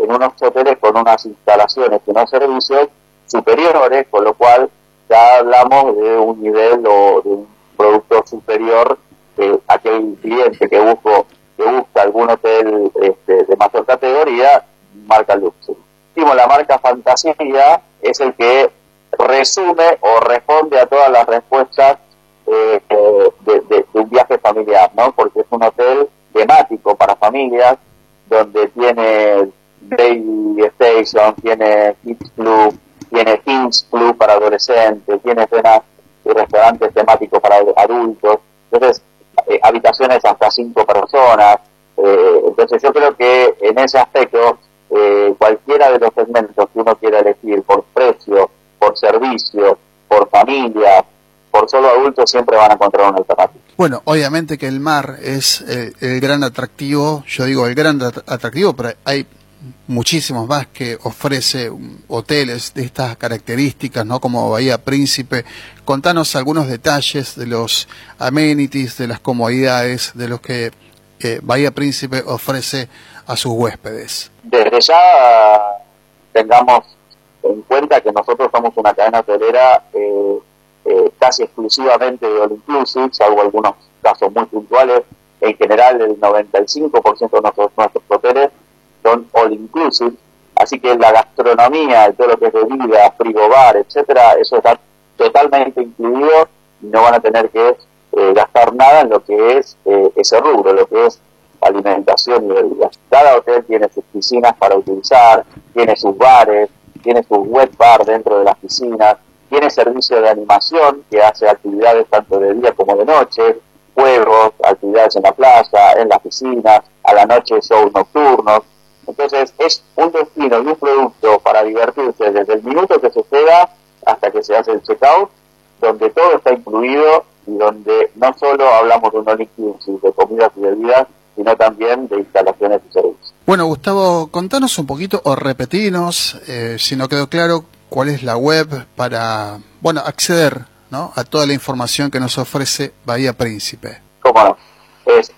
en unos hoteles con unas instalaciones y unos servicios superiores, con lo cual ya hablamos de un nivel o de un producto superior que aquel cliente que busca algún hotel de mayor categoría, marca Luxury. La marca Fantasía es el que resume o responde a todas las respuestas de un viaje familiar, ¿no? Porque es un hotel temático para familias, donde tiene Baby Station, tiene Kids Club, tiene Teens Club para adolescentes, tiene cenas y restaurantes temáticos para adultos, entonces habitaciones hasta 5 personas, entonces yo creo que en ese aspecto cualquiera de los segmentos que uno quiera elegir, por precio, por servicio, por familia, por solo adultos, siempre van a encontrar una alternativa. Bueno, obviamente que el mar es el gran atractivo, yo digo el gran atractivo, pero hay muchísimos más que ofrece hoteles de estas características, ¿no? Como Bahía Príncipe. Contanos algunos detalles de los amenities, de las comodidades, de los que Bahía Príncipe ofrece a sus huéspedes. Desde ya tengamos en cuenta que nosotros somos una cadena hotelera casi exclusivamente de all inclusive, salvo algunos casos muy puntuales. En general el 95% de nuestros hoteles son all inclusive, así que la gastronomía, todo lo que es bebida, frigobar, etcétera, eso está totalmente incluido y no van a tener que gastar nada en lo que es ese rubro, lo que es alimentación y bebidas. Cada hotel tiene sus piscinas para utilizar, tiene sus bares, tiene sus wet bar dentro de las piscinas, tiene servicio de animación que hace actividades tanto de día como de noche, juegos, actividades en la playa, en las piscinas, a la noche shows nocturnos. Entonces es un destino y un producto para divertirse desde el minuto que se llega hasta que se hace el check-out, donde todo está incluido y donde no solo hablamos de un all inclusive de comidas y bebidas, sino también de instalaciones y servicios. Bueno, Gustavo, contanos un poquito o repetinos, si no quedó claro, cuál es la web para, bueno, acceder, ¿no?, a toda la información que nos ofrece Bahía Príncipe. ¿Cómo no? Es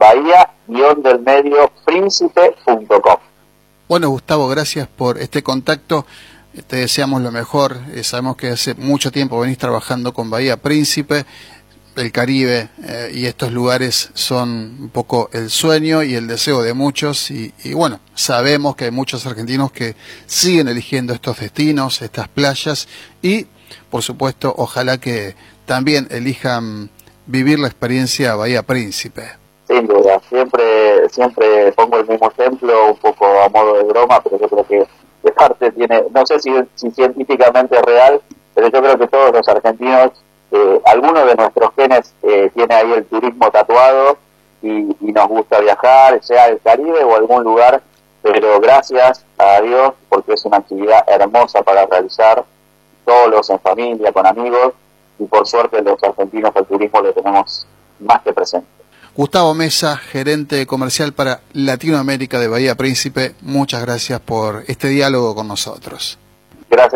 bahía-príncipe.com. Bueno, Gustavo, gracias por este contacto. Te deseamos lo mejor. Sabemos que hace mucho tiempo venís trabajando con Bahía Príncipe. El Caribe y estos lugares son un poco el sueño y el deseo de muchos y bueno, sabemos que hay muchos argentinos que siguen eligiendo estos destinos, estas playas y por supuesto ojalá que también elijan vivir la experiencia Bahía Príncipe. Sin duda, siempre pongo el mismo ejemplo, un poco a modo de broma, pero yo creo que de parte tiene, no sé si científicamente es real, pero yo creo que todos los argentinos, alguno de nuestros genes tiene ahí el turismo tatuado y nos gusta viajar, sea el Caribe o algún lugar, pero gracias a Dios, porque es una actividad hermosa para realizar solos, en familia, con amigos, y por suerte los argentinos al turismo lo tenemos más que presente. Gustavo Mesa, gerente comercial para Latinoamérica de Bahía Príncipe, muchas gracias por este diálogo con nosotros. Gracias.